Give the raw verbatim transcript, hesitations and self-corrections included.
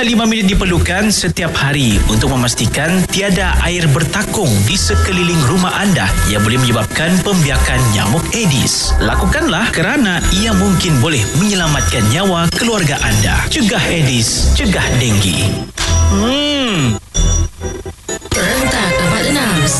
lima minit diperlukan setiap hari untuk memastikan tiada air bertakung di sekeliling rumah anda yang boleh menyebabkan pembiakan nyamuk Aedes. Lakukanlah kerana ia mungkin boleh menyelamatkan nyawa keluarga anda. Cegah Aedes, cegah denggi. Hmm,